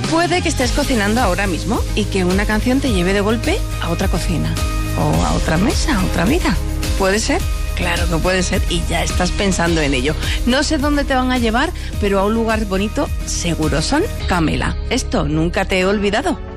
Puede que estés cocinando ahora mismo y que una canción te lleve de golpe a otra cocina o a otra mesa, a otra vida. ¿Puede ser? Claro que puede ser y ya estás pensando en ello. No sé dónde te van a llevar, pero a un lugar bonito seguro. Son Camela. Esto nunca te he olvidado.